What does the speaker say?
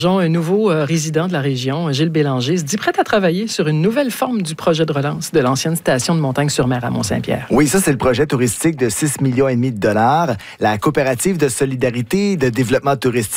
Un nouveau résident de la région, Gilles Bélanger, se dit prêt à travailler sur une nouvelle forme du projet de relance de l'ancienne station de Montagne-sur-Mer à Mont-Saint-Pierre. Oui, ça, c'est le projet touristique de 6,5 millions de dollars. La coopérative de solidarité et de développement touristique